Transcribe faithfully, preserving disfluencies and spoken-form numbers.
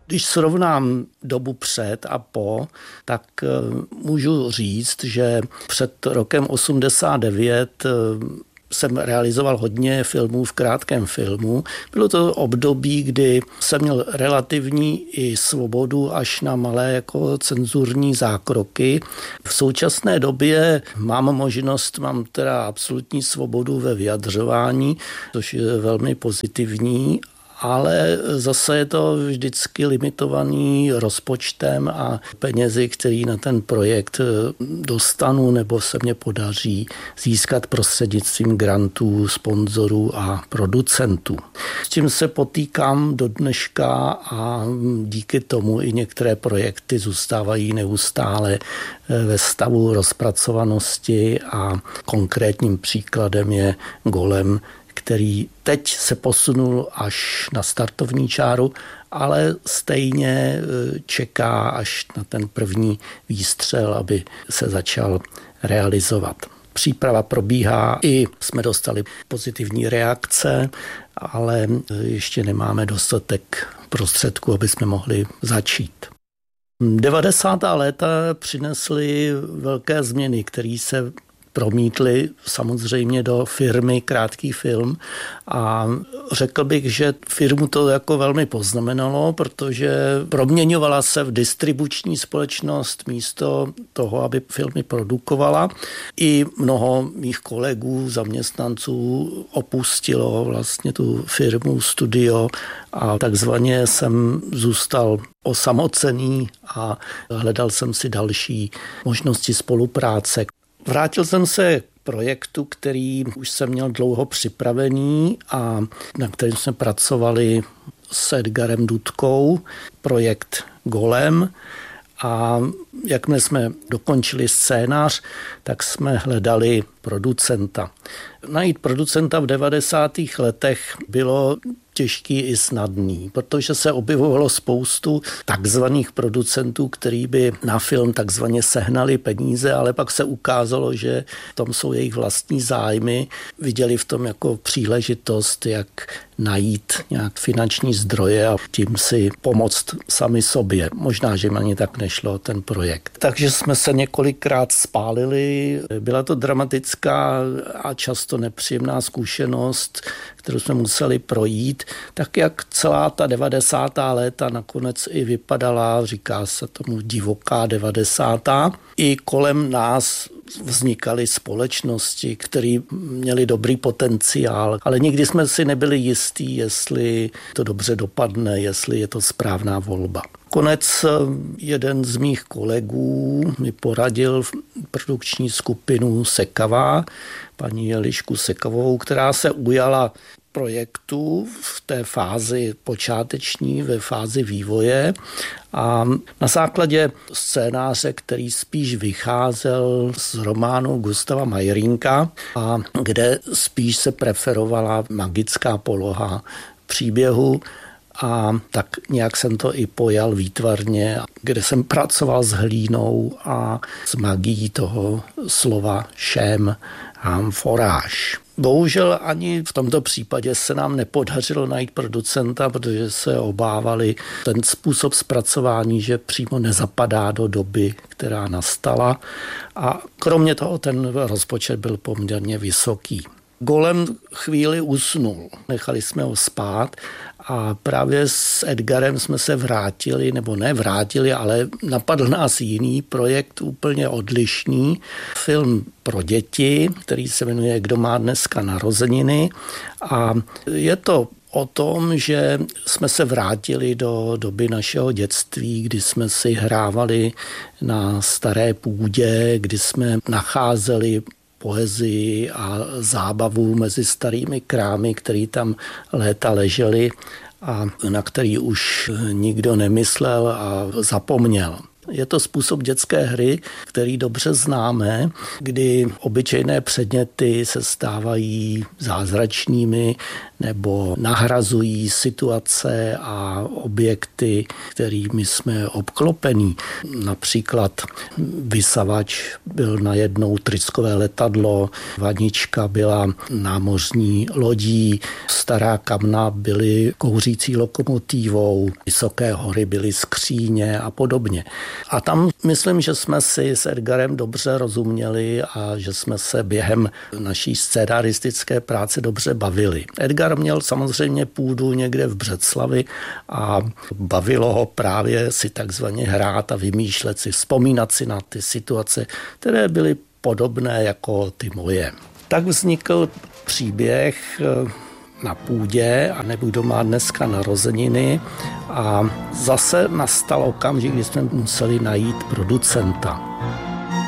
Když srovnám dobu před a po, tak můžu říct, že před rokem osmdesát devět jsem realizoval hodně filmů v krátkém filmu. Bylo to období, kdy jsem měl relativní i svobodu až na malé jako cenzurní zákroky. V současné době mám možnost, mám teda absolutní svobodu ve vyjadřování, což je velmi pozitivní, ale zase je to vždycky limitovaný rozpočtem a penězi, který na ten projekt dostanu nebo se mě podaří získat prostřednictvím grantů, sponzorů a producentů. S tím se potýkám do dneška a díky tomu i některé projekty zůstávají neustále ve stavu rozpracovanosti a konkrétním příkladem je Golem, který teď se posunul až na startovní čáru, ale stejně čeká až na ten první výstřel, aby se začal realizovat. Příprava probíhá, i jsme dostali pozitivní reakce, ale ještě nemáme dostatek prostředků, aby jsme mohli začít. devadesátá léta přinesly velké změny, které se promítli samozřejmě do firmy Krátký film a řekl bych, že firmu to jako velmi poznamenalo, protože proměňovala se v distribuční společnost místo toho, aby filmy produkovala. I mnoho mých kolegů, zaměstnanců opustilo vlastně tu firmu, studio a takzvaně jsem zůstal osamocený a hledal jsem si další možnosti spolupráce. Vrátil jsem se k projektu, který už jsem měl dlouho připravený a na kterém jsme pracovali s Edgarem Dudkou, projekt Golem. A jakmile jsme dokončili scénář, tak jsme hledali producenta. Najít producenta v devadesátých letech bylo těžký i snadný, protože se objevovalo spoustu takzvaných producentů, který by na film takzvaně sehnali peníze, ale pak se ukázalo, že v tom jsou jejich vlastní zájmy. Viděli v tom jako příležitost, jak najít nějak finanční zdroje a tím si pomoct sami sobě. Možná, že ani tak nešlo ten projekt. Takže jsme se několikrát spálili. Byla to dramatická a často nepříjemná zkušenost, kterou jsme museli projít, tak jak celá ta devadesátá léta nakonec i vypadala, říká se tomu divoká devadesátá. I kolem nás vznikaly společnosti, které měly dobrý potenciál, ale nikdy jsme si nebyli jistí, jestli to dobře dopadne, jestli je to správná volba. Konec jeden z mých kolegů mi poradil produkční skupinu Sekava, paní Elišku Sekavovou, která se ujala projektu v té fázi počáteční, ve fázi vývoje a na základě scénáře, který spíš vycházel z románu Gustava Mayrinka a kde spíš se preferovala magická poloha příběhu, a tak nějak jsem to i pojal výtvarně, kde jsem pracoval s hlínou a s magií toho slova šém a foráž. Bohužel ani v tomto případě se nám nepodařilo najít producenta, protože se obávali ten způsob zpracování, že přímo nezapadá do doby, která nastala. A kromě toho ten rozpočet byl poměrně vysoký. Golem chvíli usnul, nechali jsme ho spát a právě s Edgarem jsme se vrátili, nebo ne vrátili, ale napadl nás jiný projekt úplně odlišný. Film pro děti, který se jmenuje Kdo má dneska narozeniny a je to o tom, že jsme se vrátili do doby našeho dětství, kdy jsme si hrávali na staré půdě, kdy jsme nacházeli poezii a zábavu mezi starými krámy, které tam léta ležely a na který už nikdo nemyslel a zapomněl. Je to způsob dětské hry, který dobře známe, kdy obyčejné předměty se stávají zázračnými nebo nahrazují situace a objekty, kterými jsme obklopení. Například vysavač byl najednou tryskové letadlo, vanička byla námořní lodí, stará kamna byly kouřící lokomotivou, vysoké hory byly skříně a podobně. A tam myslím, že jsme si s Edgarem dobře rozuměli a že jsme se během naší scénaristické práce dobře bavili. Edgar měl samozřejmě půdu někde v Břeclavi a bavilo ho právě si takzvaně hrát a vymýšlet si, vzpomínat si na ty situace, které byly podobné jako ty moje. Tak vznikl příběh na půdě a nebo kdo má dneska narozeniny a zase nastal okamžik, kdy jsme museli najít producenta.